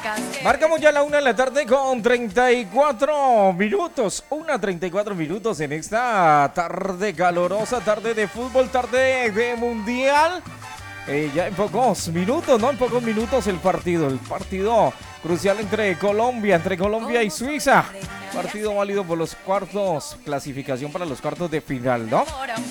Marcamos ya la 1 de la tarde con 34 minutos. 1:34 en esta tarde calorosa, tarde de fútbol, tarde de mundial. Ya en pocos minutos, ¿no? En pocos minutos el partido crucial entre Colombia y Suiza. Partido válido por los cuartos, clasificación para los cuartos de final, ¿no?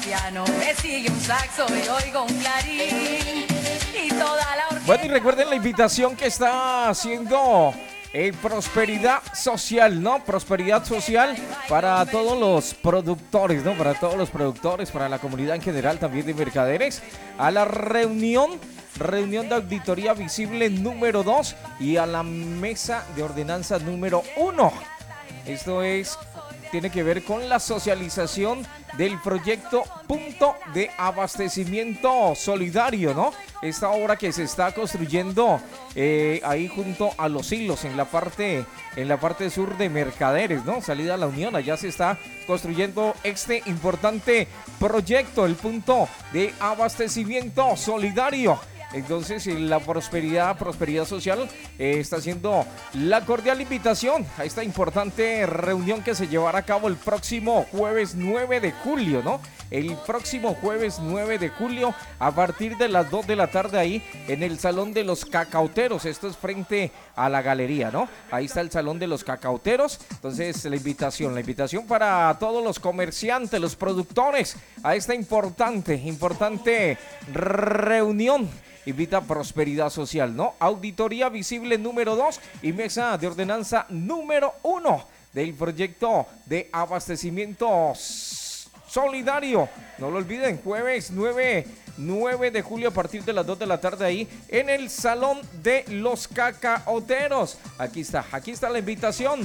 Bueno, y recuerden la invitación que está haciendo Prosperidad Social, ¿no? Prosperidad Social para todos los productores, ¿no? Para todos los productores, para la comunidad en general, también de mercaderes, a la reunión de auditoría visible número 2 y a la mesa de ordenanza número 1. Esto tiene que ver con la socialización del proyecto Punto de Abastecimiento Solidario, ¿no? Esta obra que se está construyendo ahí junto a Los Hilos, en la parte sur de Mercaderes, ¿no? Salida a la Unión, allá se está construyendo este importante proyecto, el Punto de Abastecimiento Solidario. Entonces la prosperidad social está haciendo la cordial invitación a esta importante reunión que se llevará a cabo el próximo jueves 9 de julio, ¿no? El próximo jueves 9 de julio a partir de las 2 de la tarde ahí en el Salón de los Cacauteros. Esto es frente a la galería, ¿no? Ahí está el Salón de los Cacauteros. Entonces la invitación para todos los comerciantes, los productores a esta importante reunión. Invita Prosperidad Social, ¿no? Auditoría visible número 2 y mesa de ordenanza número 1 del proyecto de abastecimiento solidario. No lo olviden, jueves 9 de julio a partir de las 2 de la tarde ahí en el Salón de los Cacaoteros. Aquí está la invitación.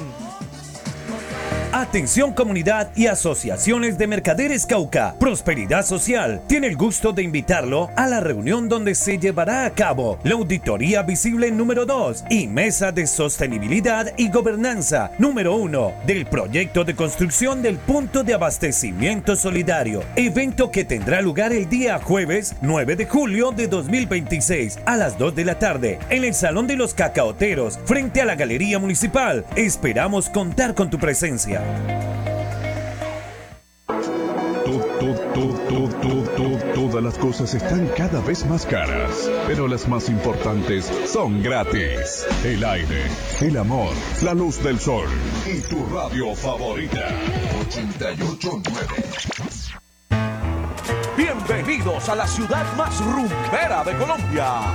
Atención comunidad y asociaciones de mercaderes Cauca. Prosperidad Social tiene el gusto de invitarlo a la reunión donde se llevará a cabo la auditoría visible número 2 y mesa de sostenibilidad y gobernanza número 1 del proyecto de construcción del punto de abastecimiento solidario. Evento que tendrá lugar el día jueves 9 de julio de 2026 a las 2 de la tarde en el Salón de los Cacaoteros frente a la Galería Municipal. Esperamos contar con tu presencia. Todas las cosas están cada vez más caras, pero las más importantes son gratis. El aire, el amor, la luz del sol y tu radio favorita. 88.9. Bienvenidos a la ciudad más rumbera de Colombia.